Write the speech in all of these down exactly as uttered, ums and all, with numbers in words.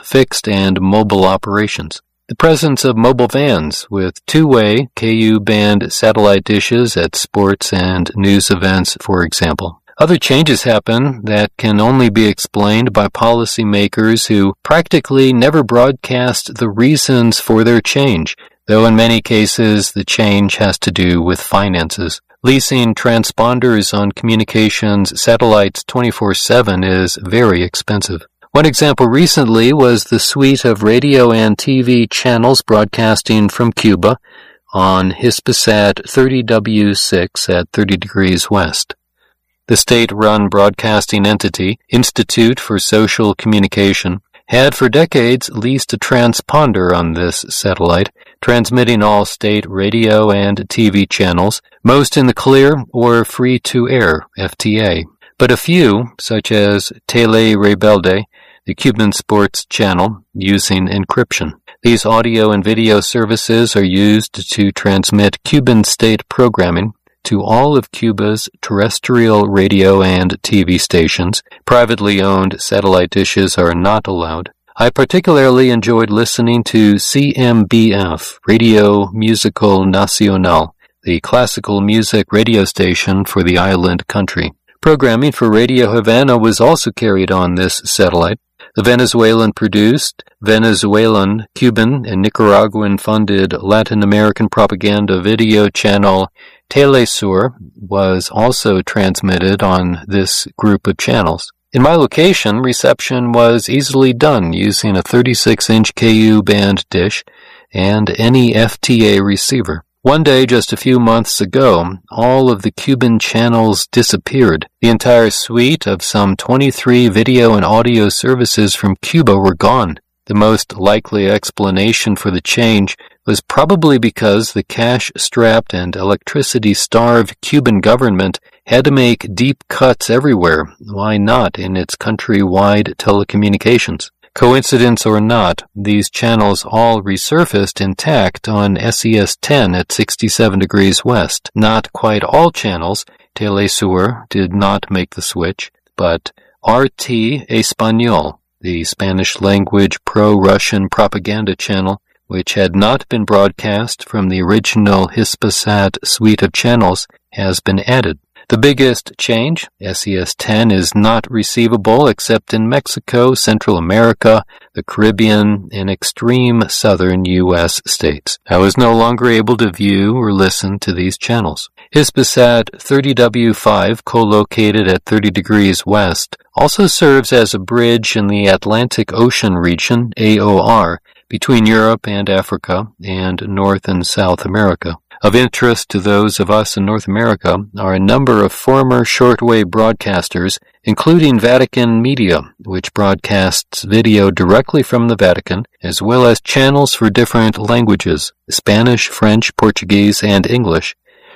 fixed and mobile operations. The presence of mobile vans with two-way Ku band satellite dishes at sports and news events, for example. Other changes happen that can only be explained by policymakers who practically never broadcast the reasons for their change, though in many cases the change has to do with finances. Leasing transponders on communications satellites twenty-four seven is very expensive. One example recently was the suite of radio and T V channels broadcasting from Cuba on Hispasat thirty W six at thirty degrees west. The state-run broadcasting entity, Institute for Social Communication, had for decades leased a transponder on this satellite, transmitting all state radio and T V channels, most in the clear or free-to-air F T A. But a few, such as Tele Rebelde, the Cuban sports channel, using encryption. These audio and video services are used to transmit Cuban state programming to all of Cuba's terrestrial radio and T V stations. Privately owned satellite dishes are not allowed. I particularly enjoyed listening to C M B F, Radio Musical Nacional, the classical music radio station for the island country. Programming for Radio Havana was also carried on this satellite. The Venezuelan-produced, Venezuelan, Cuban, and Nicaraguan-funded Latin American propaganda video channel Telesur was also transmitted on this group of channels. In my location, reception was easily done using a thirty-six inch Ku band dish and any F T A receiver. One day, just a few months ago, all of the Cuban channels disappeared. The entire suite of some twenty-three video and audio services from Cuba were gone. The most likely explanation for the change was probably because the cash-strapped and electricity-starved Cuban government had to make deep cuts everywhere. Why not in its country-wide telecommunications? Coincidence or not, these channels all resurfaced intact on S E S ten at sixty-seven degrees west. Not quite all channels, Telesur did not make the switch, but R T Español, the Spanish-language pro-Russian propaganda channel, which had not been broadcast from the original Hispasat suite of channels, has been added. The biggest change, S E S ten is not receivable except in Mexico, Central America, the Caribbean, and extreme southern U S states. I was no longer able to view or listen to these channels. Hispasat thirty W five, co-located at thirty degrees west, also serves as a bridge in the Atlantic Ocean region, A O R, between Europe and Africa and North and South America. Of interest to those of us in North America are a number of former shortwave broadcasters, including Vatican Media, which broadcasts video directly from the Vatican, as well as channels for different languages, Spanish, French, Portuguese, and English,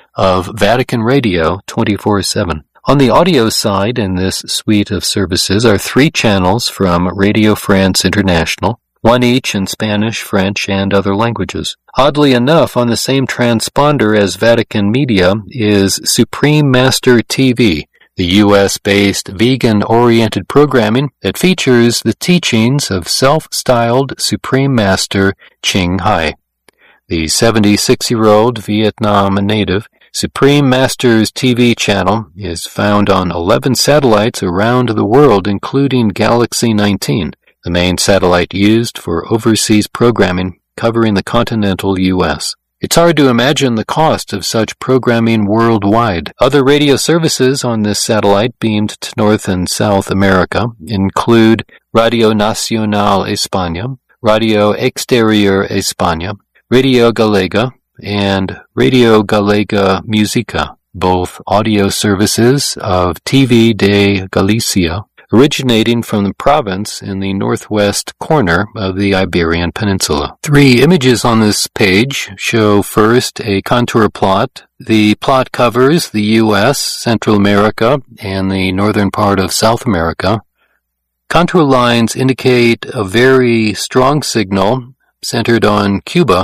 of Vatican Radio twenty-four seven. On the audio side in this suite of services are three channels from Radio France International, one each in Spanish, French, and other languages. Oddly enough, on the same transponder as Vatican Media is Supreme Master T V, the U S-based vegan-oriented programming that features the teachings of self-styled Supreme Master Ching Hai. The seventy-six-year-old Vietnam native Supreme Master's T V channel is found on eleven satellites around the world, including Galaxy nineteen. The main satellite used for overseas programming covering the continental U S. It's hard to imagine the cost of such programming worldwide. Other radio services on this satellite beamed to North and South America include Radio Nacional España, Radio Exterior España, Radio Galega, and Radio Galega Musica, both audio services of T V de Galicia, originating from the province in the northwest corner of the Iberian Peninsula. Three images on this page show first a contour plot. The plot covers the U S, Central America, and the northern part of South America. Contour lines indicate a very strong signal centered on Cuba,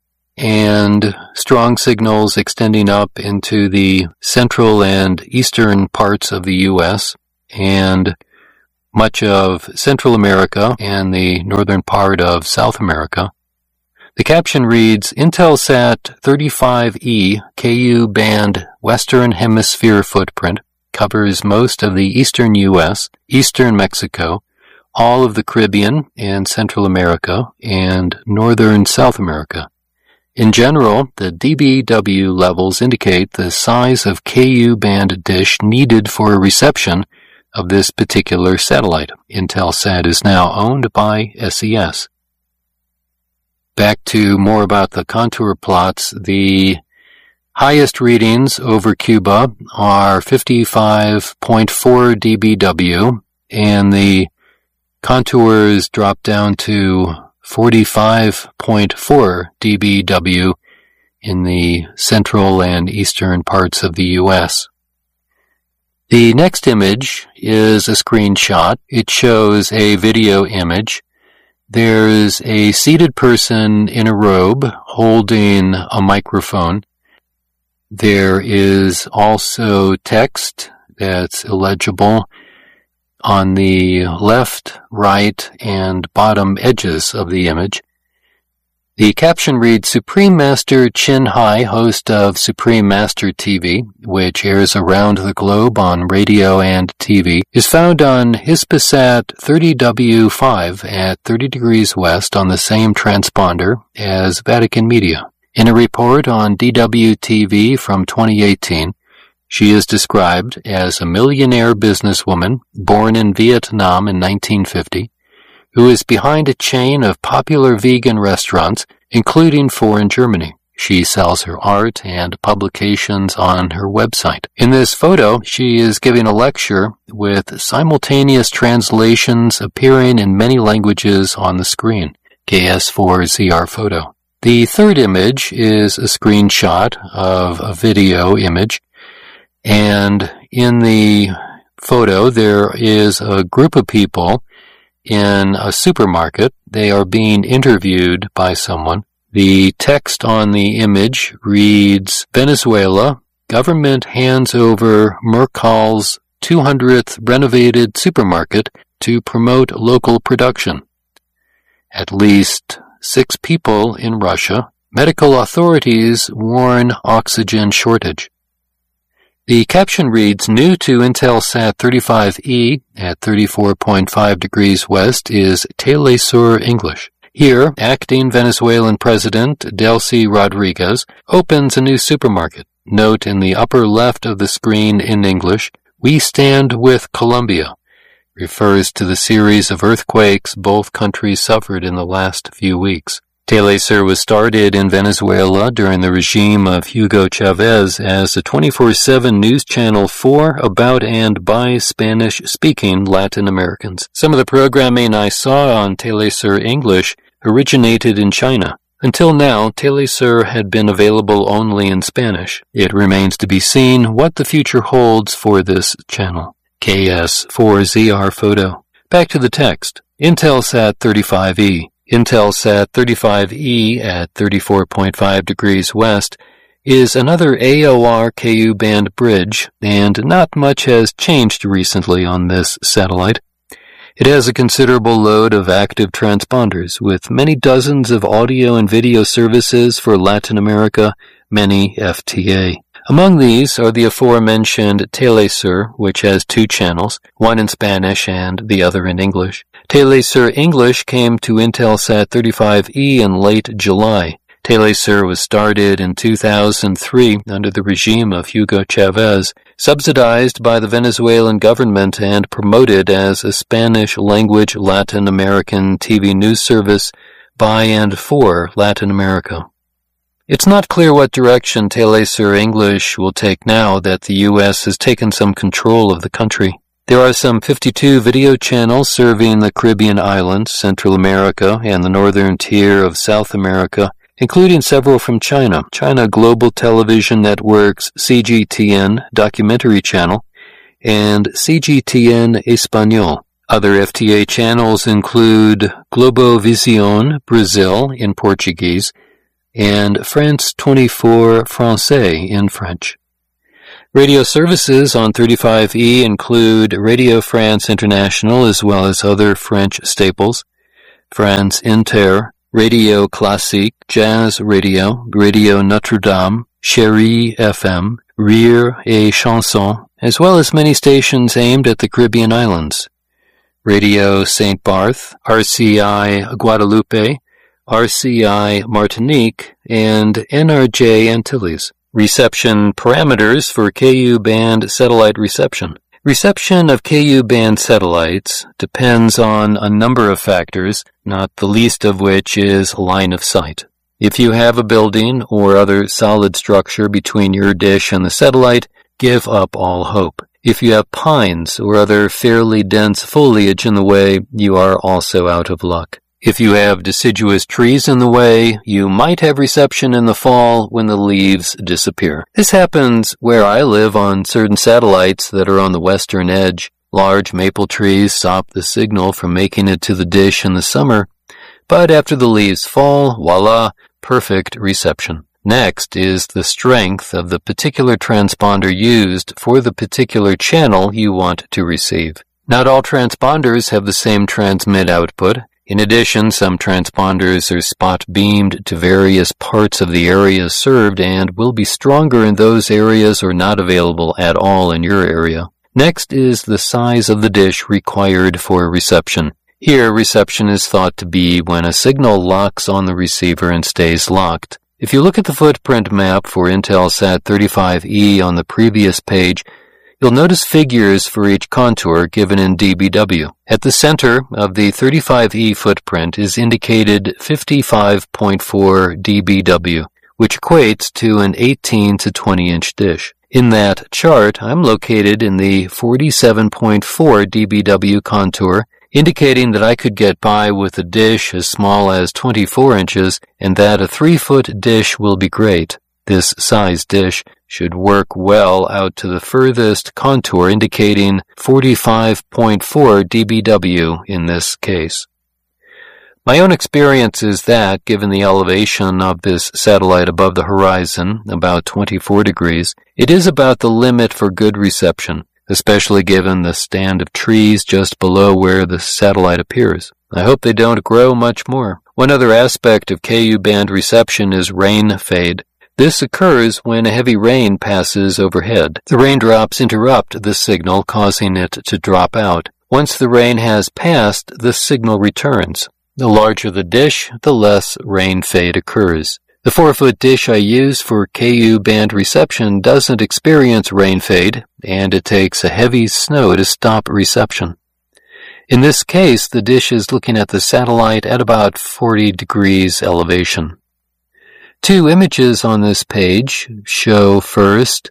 and strong signals extending up into the central and eastern parts of the U S, and much of Central America and the northern part of South America. The caption reads, Intelsat thirty-five E Ku band Western Hemisphere footprint covers most of the eastern U S, eastern Mexico, all of the Caribbean and Central America, and northern South America. In general, the D B W levels indicate the size of Ku band dish needed for reception of this particular satellite. Intelsat is now owned by S E S. Back to more about the contour plots. The highest readings over Cuba are fifty-five point four D B W, and the contours drop down to forty-five point four D B W in the central and eastern parts of the U S. The next image is a screenshot. It shows a video image. There's a seated person in a robe holding a microphone. There is also text that's illegible on the left, right, and bottom edges of the image. The caption reads, Supreme Master Chin Hai, host of Supreme Master T V, which airs around the globe on radio and T V, is found on Hispasat thirty W five at thirty degrees west on the same transponder as Vatican Media. In a report on D W T V from twenty eighteen, she is described as a millionaire businesswoman born in Vietnam in nineteen fifty, who is behind a chain of popular vegan restaurants, including four in Germany. She sells her art and publications on her website. In this photo, she is giving a lecture with simultaneous translations appearing in many languages on the screen. K S four Z R photo. The third image is a screenshot of a video image, and in the photo there is a group of people in a supermarket. They are being interviewed by someone. The text on the image reads, Venezuela, government hands over Mercal's two hundredth renovated supermarket to promote local production. At least six people in Russia. Medical authorities warn oxygen shortage. The caption reads, new to Intelsat thirty-five E at thirty-four point five degrees west is Telesur English. Here, acting Venezuelan President Delcy Rodriguez opens a new supermarket. Note in the upper left of the screen in English, we stand with Colombia, refers to the series of earthquakes both countries suffered in the last few weeks. Telesur was started in Venezuela during the regime of Hugo Chavez as a twenty-four seven news channel for, about, and by Spanish-speaking Latin Americans. Some of the programming I saw on Telesur English originated in China. Until now, Telesur had been available only in Spanish. It remains to be seen what the future holds for this channel. K S four Z R photo. Back to the text. Intelsat thirty-five E. Intelsat thirty-five E at thirty-four point five degrees west is another A O R Ku band bridge, and not much has changed recently on this satellite. It has a considerable load of active transponders, with many dozens of audio and video services for Latin America, many F T A. Among these are the aforementioned Telesur, which has two channels, one in Spanish and the other in English. Telesur English came to Intelsat thirty-five E in late July. Telesur was started in two thousand three under the regime of Hugo Chavez, subsidized by the Venezuelan government and promoted as a Spanish-language Latin American T V news service by and for Latin America. It's not clear what direction Telesur English will take now that the U S has taken some control of the country. There are some fifty-two video channels serving the Caribbean islands, Central America, and the northern tier of South America, including several from China. China Global Television Network's C G T N documentary channel and C G T N Español. Other F T A channels include Globovisión Brazil in Portuguese and France twenty-four Francais in French. Radio services on thirty-five E include Radio France International as well as other French staples, France Inter, Radio Classique, Jazz Radio, Radio Notre Dame, Chérie F M, Rire et Chanson, as well as many stations aimed at the Caribbean islands. Radio Saint Barth, R C I Guadeloupe, R C I Martinique, and N R J Antilles. Reception parameters for K U band satellite reception. Reception of K U band satellites depends on a number of factors, not the least of which is line of sight. If you have a building or other solid structure between your dish and the satellite, give up all hope. If you have pines or other fairly dense foliage in the way, you are also out of luck. If you have deciduous trees in the way, you might have reception in the fall when the leaves disappear. This happens where I live on certain satellites that are on the western edge. Large maple trees stop the signal from making it to the dish in the summer, but after the leaves fall, voila, perfect reception. Next is the strength of the particular transponder used for the particular channel you want to receive. Not all transponders have the same transmit output. In addition, some transponders are spot beamed to various parts of the area served and will be stronger in those areas or not available at all in your area. Next is the size of the dish required for reception. Here, reception is thought to be when a signal locks on the receiver and stays locked. If you look at the footprint map for Intelsat thirty-five E on the previous page, you'll notice figures for each contour given in D B W. At the center of the thirty-five E footprint is indicated fifty-five point four D B W, which equates to an eighteen to twenty inch dish. In that chart, I'm located in the forty-seven point four D B W contour, indicating that I could get by with a dish as small as twenty-four inches and that a three-foot dish will be great. This size dish should work well out to the furthest contour, indicating forty-five point four D B W in this case. My own experience is that, given the elevation of this satellite above the horizon, about twenty-four degrees, it is about the limit for good reception, especially given the stand of trees just below where the satellite appears. I hope they don't grow much more. One other aspect of K U band reception is rain fade. This occurs when a heavy rain passes overhead. The raindrops interrupt the signal, causing it to drop out. Once the rain has passed, the signal returns. The larger the dish, the less rain fade occurs. The four-foot dish I use for K U band reception doesn't experience rain fade, and it takes a heavy snow to stop reception. In this case, the dish is looking at the satellite at about forty degrees elevation. Two images on this page show first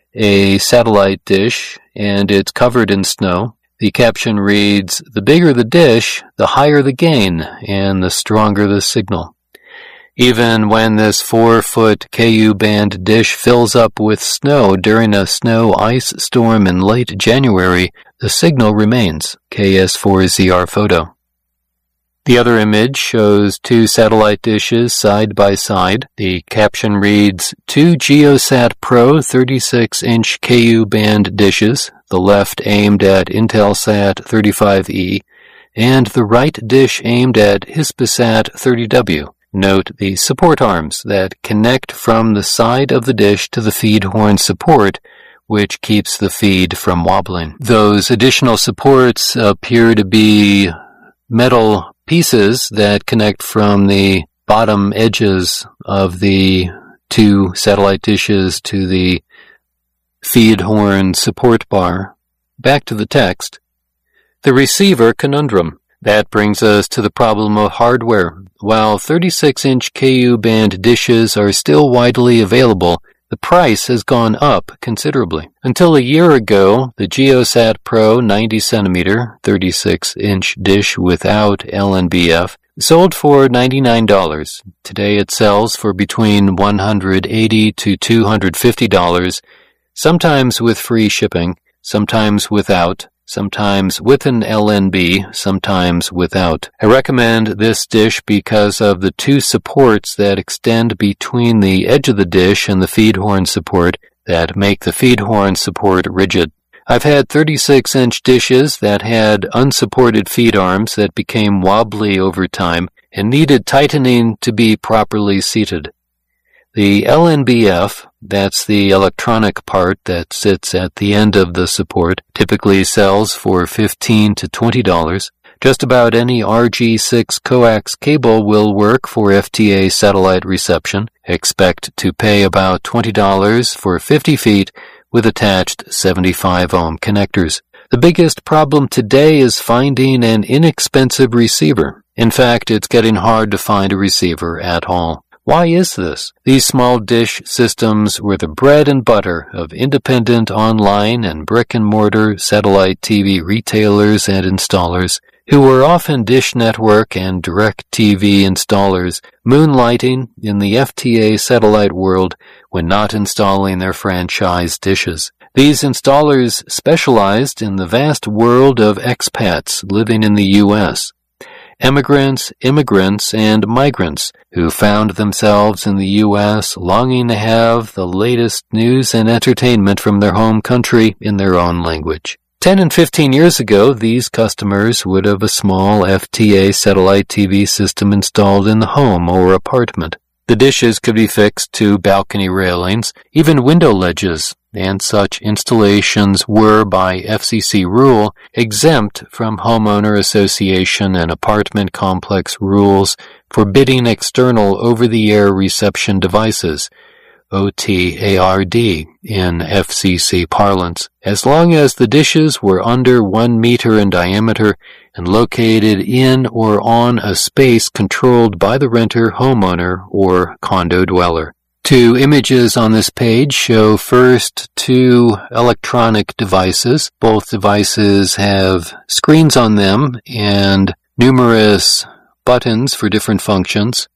a satellite dish, and it's covered in snow. The caption reads, "The bigger the dish, the higher the gain, and the stronger the signal." Even when this four-foot K U band dish fills up with snow during a snow-ice storm in late January, the signal remains. K S four Z R photo. The other image shows two satellite dishes side by side. The caption reads, two GeoSat Pro thirty-six inch K U band dishes, the left aimed at Intelsat thirty-five E, and the right dish aimed at Hispasat thirty W. Note the support arms that connect from the side of the dish to the feed horn support, which keeps the feed from wobbling. Those additional supports appear to be metal pieces that connect from the bottom edges of the two satellite dishes to the feed horn support bar. Back to the text. The receiver conundrum. That brings us to the problem of hardware. While thirty-six inch K U band dishes are still widely available, the price has gone up considerably. Until a year ago, the GeoSat Pro ninety centimeter, thirty-six inch dish without L N B F sold for ninety-nine dollars. Today it sells for between one hundred eighty dollars to two hundred fifty dollars, sometimes with free shipping, sometimes without, sometimes with an L N B, sometimes without. I recommend this dish because of the two supports that extend between the edge of the dish and the feed horn support. that make the feed horn support rigid. I've had thirty-six inch dishes that had unsupported feed arms that became wobbly over time and needed tightening to be properly seated. The L N B F, that's the electronic part that sits at the end of the support, typically sells for fifteen to twenty dollars. Just about any R G six coax cable will work for F T A satellite reception. Expect to pay about twenty dollars for fifty feet with attached seventy-five ohm connectors. The biggest problem today is finding an inexpensive receiver. In fact, it's getting hard to find a receiver at all. Why is this? These small dish systems were the bread and butter of independent online and brick-and-mortar satellite T V retailers and installers, who were often Dish Network and DirecTV installers, moonlighting in the F T A satellite world when not installing their franchise dishes. These installers specialized in the vast world of expats living in the U S, emigrants, immigrants, and migrants who found themselves in the U S longing to have the latest news and entertainment from their home country in their own language. Ten and fifteen years ago, these customers would have a small F T A satellite T V system installed in the home or apartment. The dishes could be fixed to balcony railings, even window ledges, and such installations were, by F C C rule, exempt from homeowner association and apartment complex rules forbidding external over-the-air reception devices, O T A R D in F C C parlance, as long as the dishes were under one meter in diameter and located in or on a space controlled by the renter, homeowner, or condo dweller. Two images on this page show first two electronic devices. Both devices have screens on them and numerous buttons for different functions,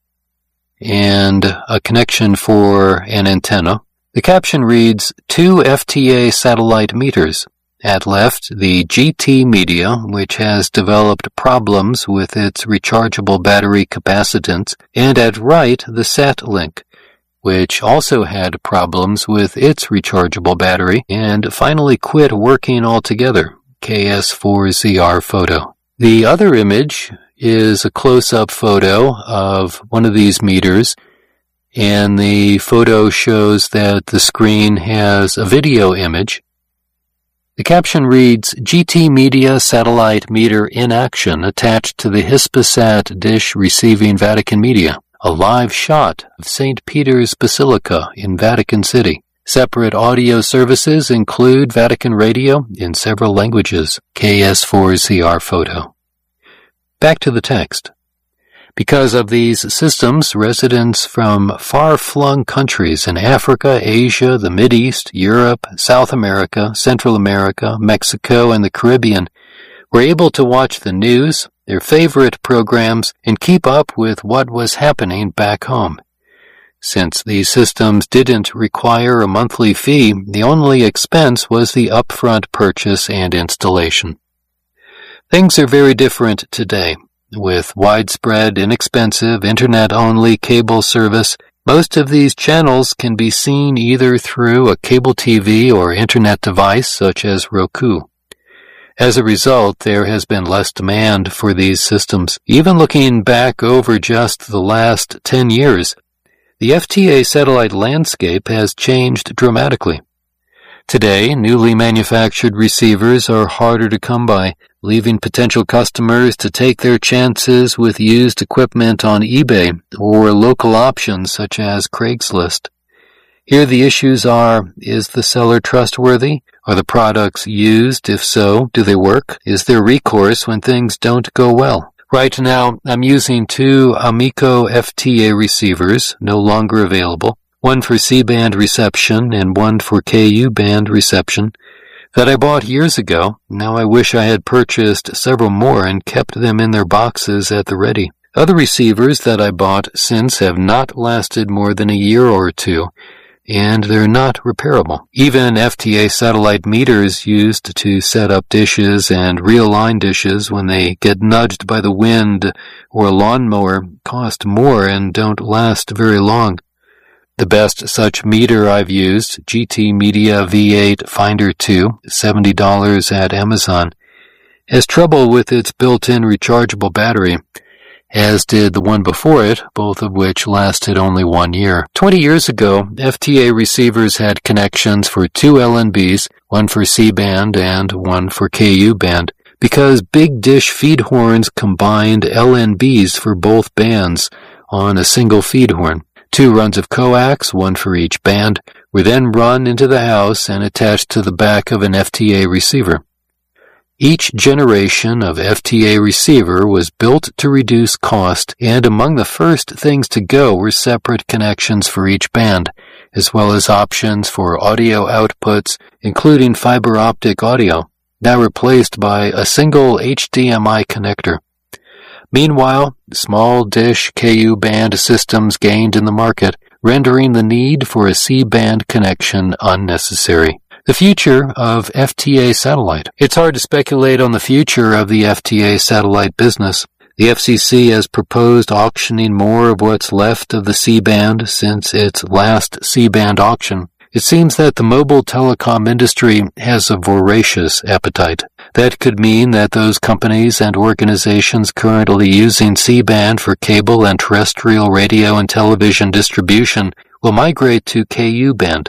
and a connection for an antenna. The caption reads, two F T A satellite meters. At left, the G T Media, which has developed problems with its rechargeable battery capacitance, and at right, the SatLink, which also had problems with its rechargeable battery and finally quit working altogether, K S four Z R photo. The other image is a close-up photo of one of these meters, and the photo shows that the screen has a video image. The caption reads, G T Media satellite meter in action attached to the Hispasat dish receiving Vatican media. A live shot of Saint Peter's Basilica in Vatican City. Separate audio services include Vatican Radio in several languages, K S four Z R photo. Back to the text. Because of these systems, residents from far-flung countries in Africa, Asia, the Mideast, Europe, South America, Central America, Mexico, and the Caribbean were able to watch the news, their favorite programs, and keep up with what was happening back home. Since these systems didn't require a monthly fee, the only expense was the upfront purchase and installation. Things are very different today. With widespread, inexpensive, internet-only cable service, most of these channels can be seen either through a cable T V or internet device such as Roku. As a result, there has been less demand for these systems. Even looking back over just the last ten years, the F T A satellite landscape has changed dramatically. Today, newly manufactured receivers are harder to come by, leaving potential customers to take their chances with used equipment on eBay or local options such as Craigslist. Here the issues are, is the seller trustworthy? Are the products used? If so, do they work? Is there recourse when things don't go well? Right now, I'm using two Amico F T A receivers, no longer available, one for C-band reception and one for K U-band reception, that I bought years ago. Now I wish I had purchased several more and kept them in their boxes at the ready. Other receivers that I bought since have not lasted more than a year or two, and they're not repairable. Even F T A satellite meters used to set up dishes and realign dishes when they get nudged by the wind or a lawnmower cost more and don't last very long. The best such meter I've used, G T Media V eight Finder two, seventy dollars at Amazon, has trouble with its built-in rechargeable battery, as did the one before it, both of which lasted only one year. Twenty years ago, F T A receivers had connections for two L N Bs, one for C-band and one for K U band, because Big Dish feed horns combined L N Bs for both bands on a single feed horn. Two runs of coax, one for each band, were then run into the house and attached to the back of an F T A receiver. Each generation of F T A receiver was built to reduce cost, and among the first things to go were separate connections for each band, as well as options for audio outputs, including fiber optic audio, now replaced by a single H D M I connector. Meanwhile, small dish K U band systems gained in the market, rendering the need for a C-band connection unnecessary. The future of F T A satellite. It's hard to speculate on the future of the F T A satellite business. The F C C has proposed auctioning more of what's left of the C-band since its last C-band auction. It seems that the mobile telecom industry has a voracious appetite. That could mean that those companies and organizations currently using C-band for cable and terrestrial radio and television distribution will migrate to K U band.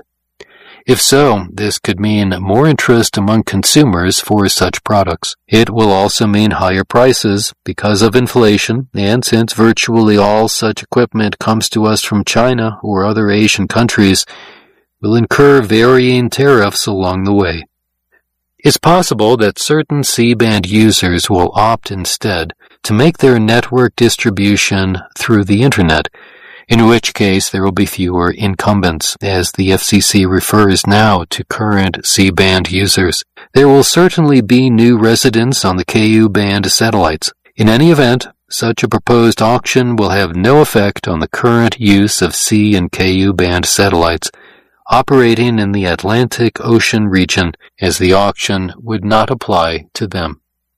If so, this could mean more interest among consumers for such products. It will also mean higher prices because of inflation, and since virtually all such equipment comes to us from China or other Asian countries, will incur varying tariffs along the way. It's possible that certain C-band users will opt instead to make their network distribution through the Internet, in which case there will be fewer incumbents, as the F C C refers now to current C-band users. There will certainly be new residents on the K U band satellites. In any event, such a proposed auction will have no effect on the current use of C and K U band satellites operating in the Atlantic Ocean region, as the auction would not apply to them.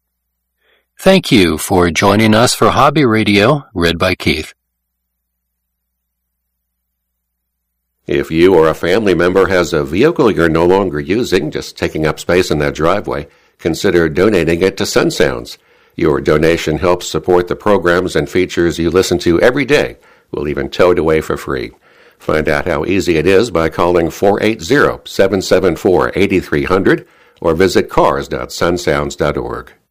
Thank you for joining us for Hobby Radio, read by Keith. If you or a family member has a vehicle you're no longer using, just taking up space in that driveway, consider donating it to Sun Sounds. Your donation helps support the programs and features you listen to every day. We'll even tow it away for free. Find out how easy it is by calling four eight zero, seven seven four, eight three zero zero or visit cars dot sun sounds dot org.